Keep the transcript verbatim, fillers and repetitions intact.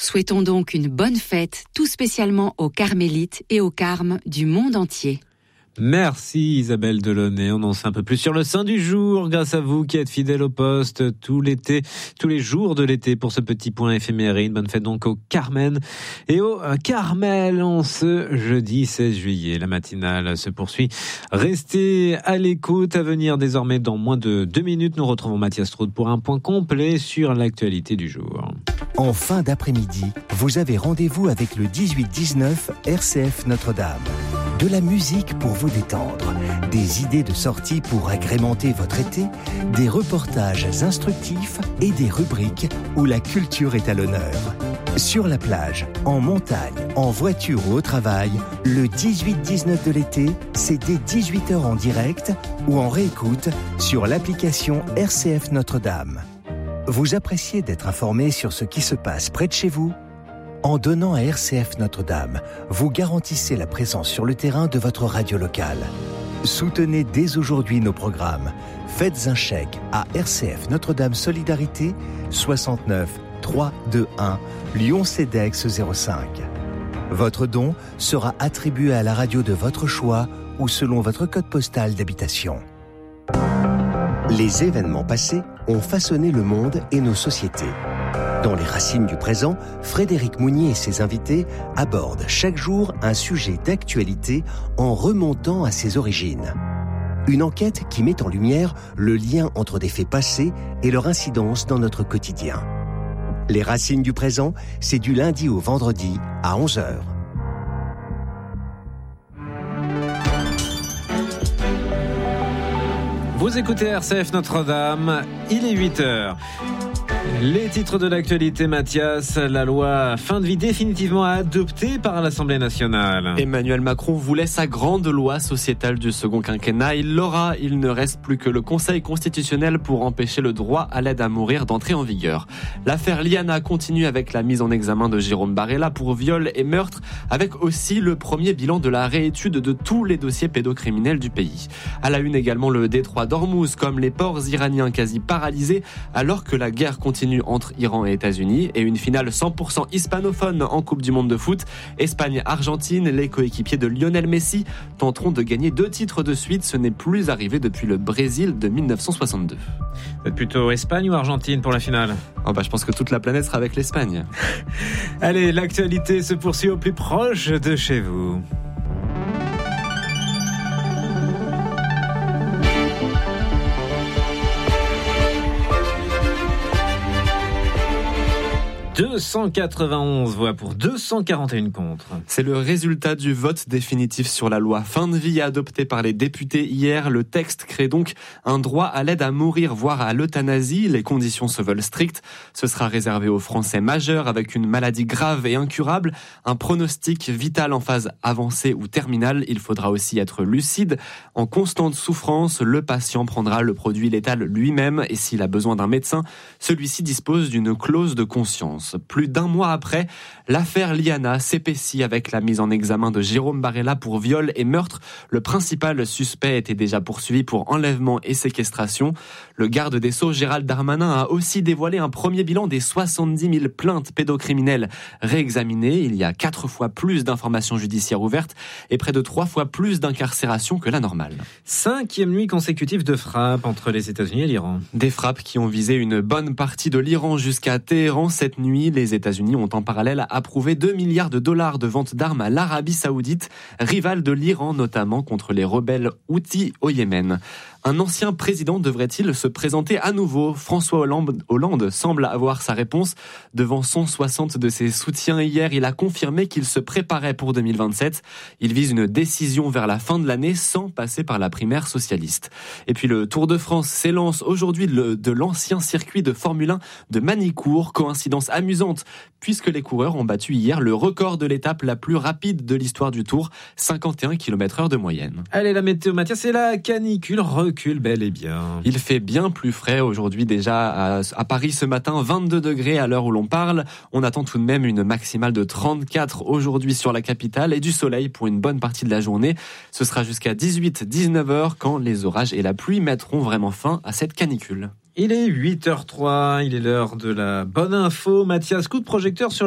Souhaitons donc une bonne fête, tout spécialement aux carmélites et aux carmes du monde entier. Merci Isabelle Delaunay. On en sait un peu plus sur le saint du jour grâce à vous qui êtes fidèles au poste tout l'été, tous les jours de l'été pour ce petit point éphéméride. Bonne fête donc au Carmen et au Carmel en ce jeudi seize juillet. La matinale se poursuit. Restez à l'écoute. À venir désormais dans moins de deux minutes, nous retrouvons Mathias Straude pour un point complet sur l'actualité du jour. En fin d'après-midi, vous avez rendez-vous avec le dix-huit dix-neuf R C F Notre-Dame. De la musique pour vous détendre, des idées de sortie pour agrémenter votre été, des reportages instructifs et des rubriques où la culture est à l'honneur. Sur la plage, en montagne, en voiture ou au travail, le dix-huit dix-neuf de l'été, c'est dès dix-huit heures en direct ou en réécoute sur l'application R C F Notre-Dame. Vous appréciez d'être informé sur ce qui se passe près de chez vous ? En donnant à R C F Notre-Dame, vous garantissez la présence sur le terrain de votre radio locale. Soutenez dès aujourd'hui nos programmes. Faites un chèque à R C F Notre-Dame Solidarité soixante-neuf trois deux un Lyon Cedex zéro cinq. Votre don sera attribué à la radio de votre choix ou selon votre code postal d'habitation. Les événements passés ont façonné le monde et nos sociétés. Dans les racines du présent, Frédéric Mounier et ses invités abordent chaque jour un sujet d'actualité en remontant à ses origines. Une enquête qui met en lumière le lien entre des faits passés et leur incidence dans notre quotidien. Les racines du présent, c'est du lundi au vendredi à onze heures. Vous écoutez R C F Notre-Dame, il est huit heures. Les titres de l'actualité, Mathias. La loi fin de vie définitivement adoptée par l'Assemblée nationale. Emmanuel Macron voulait sa grande loi sociétale du second quinquennat. Il l'aura. Il ne reste plus que le Conseil constitutionnel pour empêcher le droit à l'aide à mourir d'entrer en vigueur. L'affaire Liana continue avec la mise en examen de Jérôme Barella pour viol et meurtre, avec aussi le premier bilan de la réétude de tous les dossiers pédocriminels du pays. À la une également le détroit d'Ormuz, comme les ports iraniens quasi paralysés, alors que la guerre continue entre Iran et États-Unis, et une finale cent pour cent hispanophone en Coupe du Monde de foot. Espagne-Argentine, les coéquipiers de Lionel Messi tenteront de gagner deux titres de suite. Ce n'est plus arrivé depuis le Brésil de dix-neuf cent soixante-deux. Vous êtes plutôt Espagne ou Argentine pour la finale ? Oh bah, je pense que toute la planète sera avec l'Espagne. Allez, l'actualité se poursuit au plus proche de chez vous. deux cent quatre-vingt-onze voix pour deux cent quarante et un contre. C'est le résultat du vote définitif sur la loi fin de vie adoptée par les députés hier. Le texte crée donc un droit à l'aide à mourir, voire à l'euthanasie. Les conditions se veulent strictes. Ce sera réservé aux Français majeurs avec une maladie grave et incurable, un pronostic vital en phase avancée ou terminale. Il faudra aussi être lucide. En constante souffrance, le patient prendra le produit létal lui-même et s'il a besoin d'un médecin, celui-ci dispose d'une clause de conscience. Plus d'un mois après, l'affaire Liana s'épaissit avec la mise en examen de Jérôme Barella pour viol et meurtre. Le principal suspect était déjà poursuivi pour enlèvement et séquestration. Le garde des Sceaux, Gérald Darmanin, a aussi dévoilé un premier bilan des soixante-dix mille plaintes pédocriminelles réexaminées. Il y a quatre fois plus d'informations judiciaires ouvertes et près de trois fois plus d'incarcérations que la normale. Cinquième nuit consécutive de frappes entre les États-Unis et l'Iran. Des frappes qui ont visé une bonne partie de l'Iran jusqu'à Téhéran. Cette nuit, les États-Unis ont en parallèle approuvé deux milliards de dollars de vente d'armes à l'Arabie Saoudite, rivale de l'Iran notamment contre les rebelles Houthis au Yémen. Un ancien président devrait-il se présenter à nouveau ? François Hollande, Hollande semble avoir sa réponse. Devant cent soixante de ses soutiens hier, il a confirmé qu'il se préparait pour deux mille vingt-sept. Il vise une décision vers la fin de l'année sans passer par la primaire socialiste. Et puis le Tour de France s'élance aujourd'hui de l'ancien circuit de Formule un de Manicourt. Coïncidence amusante puisque les coureurs ont battu hier le record de l'étape la plus rapide de l'histoire du Tour, cinquante et un kilomètres heure de moyenne. Allez, la météo, Mathias, c'est la canicule recule bel et bien. Il fait bien plus frais aujourd'hui déjà à, à Paris ce matin, vingt-deux degrés à l'heure où l'on parle. On attend tout de même une maximale de trente-quatre aujourd'hui sur la capitale et du soleil pour une bonne partie de la journée. Ce sera jusqu'à dix-huit à dix-neuf heures quand les orages et la pluie mettront vraiment fin à cette canicule. Il est huit heures zéro trois, il est l'heure de la bonne info. Mathias, coup de projecteur sur